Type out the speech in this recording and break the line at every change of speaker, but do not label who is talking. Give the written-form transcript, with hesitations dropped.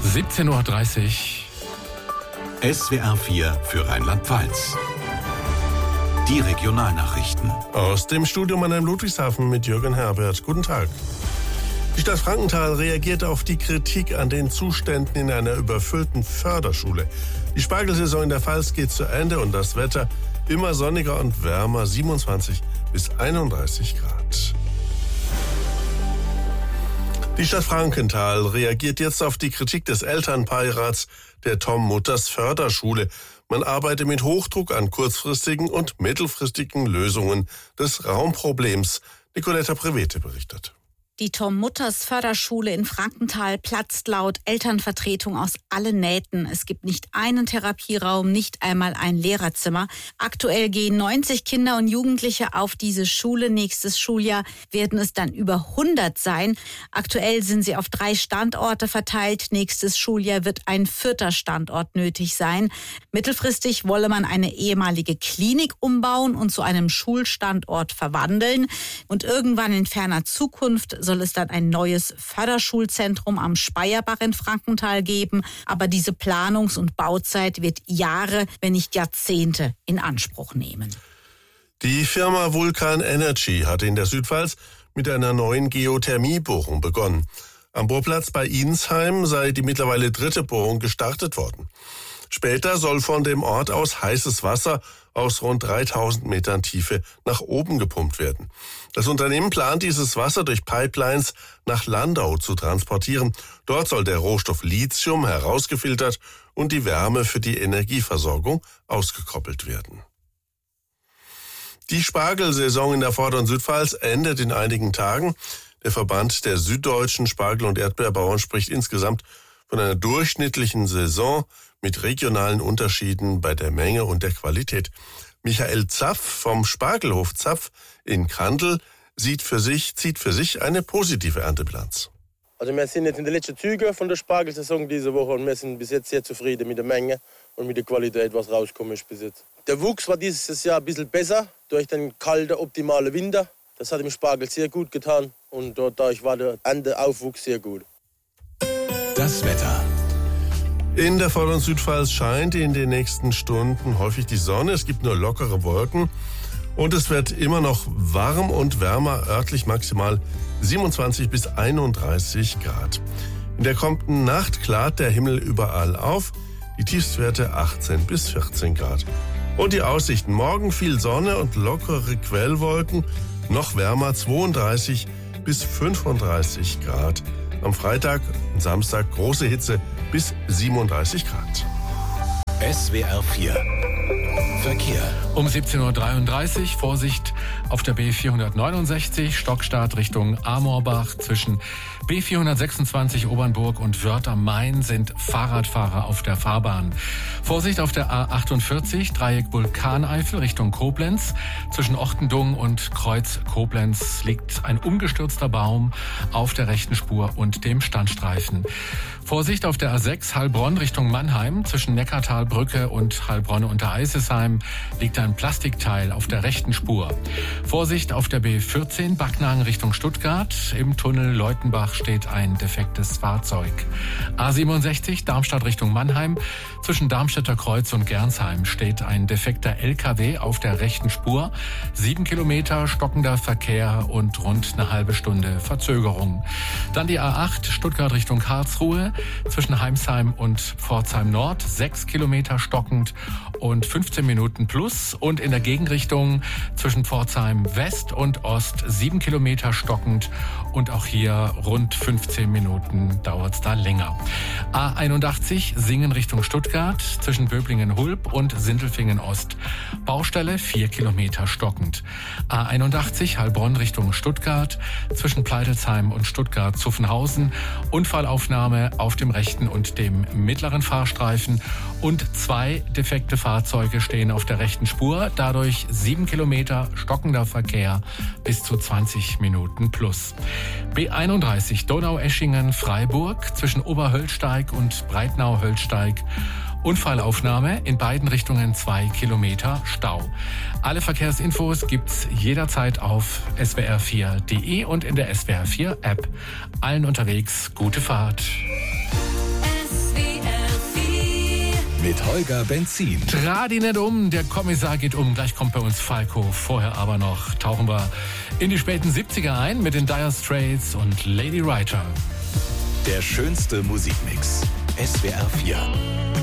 17:30 Uhr.
SWR 4 für Rheinland-Pfalz. Die Regionalnachrichten.
Aus dem Studio Mannheim Ludwigshafen mit Jürgen Herbert. Guten Tag. Die Stadt Frankenthal reagiert auf die Kritik an den Zuständen in einer überfüllten Förderschule. Die Spargelsaison in der Pfalz geht zu Ende und das Wetter immer sonniger und wärmer, 27 bis 31 Grad. Die Stadt Frankenthal reagiert jetzt auf die Kritik des Elternbeirats der Tom Mutters Förderschule. Man arbeite mit Hochdruck an kurzfristigen und mittelfristigen Lösungen des Raumproblems. Nicoletta Prevete berichtet.
Die Tom Mutters Förderschule in Frankenthal platzt laut Elternvertretung aus allen Nähten. Es gibt nicht einen Therapieraum, nicht einmal ein Lehrerzimmer. Aktuell gehen 90 Kinder und Jugendliche auf diese Schule. Nächstes Schuljahr werden es dann über 100 sein. Aktuell sind sie auf 3 Standorte verteilt. Nächstes Schuljahr wird ein 4. Standort nötig sein. Mittelfristig wolle man eine ehemalige Klinik umbauen und zu einem Schulstandort verwandeln. Und irgendwann in ferner Zukunft soll es dann ein neues Förderschulzentrum am Speyerbach in Frankenthal geben. Aber diese Planungs- und Bauzeit wird Jahre, wenn nicht Jahrzehnte in Anspruch nehmen.
Die Firma Vulcan Energy hat in der Südpfalz mit einer neuen Geothermiebohrung begonnen. Am Bohrplatz bei Insheim sei die mittlerweile 3. Bohrung gestartet worden. Später soll von dem Ort aus heißes Wasser aus rund 3000 Metern Tiefe nach oben gepumpt werden. Das Unternehmen plant, dieses Wasser durch Pipelines nach Landau zu transportieren. Dort soll der Rohstoff Lithium herausgefiltert und die Wärme für die Energieversorgung ausgekoppelt werden. Die Spargelsaison in der Vorder- und Südpfalz endet in einigen Tagen. Der Verband der süddeutschen Spargel- und Erdbeerbauern spricht insgesamt von einer durchschnittlichen Saison mit regionalen Unterschieden bei der Menge und der Qualität. Michael Zapf vom Spargelhof Zapf in Kandel zieht für sich eine positive Erntebilanz.
Also wir sind jetzt in den letzten Zügen von der Spargelsaison diese Woche und wir sind bis jetzt sehr zufrieden mit der Menge und mit der Qualität, was rausgekommen ist bis jetzt. Der Wuchs war dieses Jahr ein bisschen besser durch den kalten, optimalen Winter. Das hat dem Spargel sehr gut getan und dadurch war der Ernteaufwuchs sehr gut.
Das Wetter.
In der Vorder- und Südpfalz scheint in den nächsten Stunden häufig die Sonne. Es gibt nur lockere Wolken und es wird immer noch warm und wärmer, örtlich maximal 27 bis 31 Grad. In der kommenden Nacht klart der Himmel überall auf, die Tiefstwerte 18 bis 14 Grad. Und die Aussichten: morgen viel Sonne und lockere Quellwolken, noch wärmer 32 bis 35 Grad. Am Freitag und Samstag große Hitze bis 37 Grad.
SWR 4 Verkehr.
Um 17:33 Uhr Vorsicht auf der B469 Stockstart Richtung Amorbach. Zwischen B426 Obernburg und Wörth am Main sind Fahrradfahrer auf der Fahrbahn. Vorsicht auf der A48 Dreieck Vulkaneifel Richtung Koblenz. Zwischen Ochtendung und Kreuz Koblenz liegt ein umgestürzter Baum auf der rechten Spur und dem Standstreifen. Vorsicht auf der A6 Heilbronn Richtung Mannheim. Zwischen Neckartalbrücke und Heilbronn unter Eisesheim liegt ein Plastikteil auf der rechten Spur. Vorsicht auf der B14 Backnang Richtung Stuttgart. Im Tunnel Leutenbach steht ein defektes Fahrzeug. A67 Darmstadt Richtung Mannheim. Zwischen Darmstädter Kreuz und Gernsheim steht ein defekter LKW auf der rechten Spur. 7 Kilometer stockender Verkehr und rund eine halbe Stunde Verzögerung. Dann die A8 Stuttgart Richtung Karlsruhe. Zwischen Heimsheim und Pforzheim Nord 6 Kilometer stockend und 15 Minuten plus. Und in der Gegenrichtung zwischen Pforzheim West und Ost 7 Kilometer stockend und auch hier rund 15 Minuten dauert es da länger. A81 Singen Richtung Stuttgart zwischen Böblingen-Hulb und Sindelfingen Ost. Baustelle 4 Kilometer stockend. A81 Heilbronn Richtung Stuttgart zwischen Pleitelsheim und Stuttgart-Zuffenhausen. Unfallaufnahme auf dem rechten und dem mittleren Fahrstreifen und 2 defekte Fahrzeuge stehen auf der rechten Spur. Dadurch 7 Kilometer stockender Verkehr bis zu 20 Minuten plus. B31 Donaueschingen-Freiburg zwischen Oberhöllsteig und Breitnau-Höllsteig. Unfallaufnahme in beiden Richtungen 2 Kilometer Stau. Alle Verkehrsinfos gibt's jederzeit auf swr4.de und in der SWR4 App. Allen unterwegs gute Fahrt.
mit Holger Benzin.
Tradi nicht um, der Kommissar geht um. Gleich kommt bei uns Falco. Vorher aber noch tauchen wir in die späten 70er ein mit den Dire Straits und Lady Writer.
Der schönste Musikmix. SWR 4.